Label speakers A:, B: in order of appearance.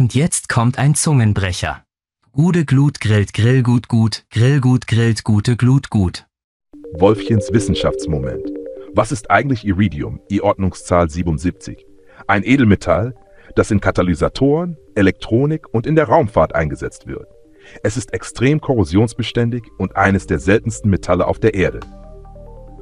A: Und jetzt kommt ein Zungenbrecher. Gude Glut grillt Grillgut gut, Grillgut grillt gute Glut gut.
B: Wolfchens Wissenschaftsmoment. Was ist eigentlich Iridium, I-Ordnungszahl 77? Ein Edelmetall, das in Katalysatoren, Elektronik und in der Raumfahrt eingesetzt wird. Es ist extrem korrosionsbeständig und eines der seltensten Metalle auf der Erde.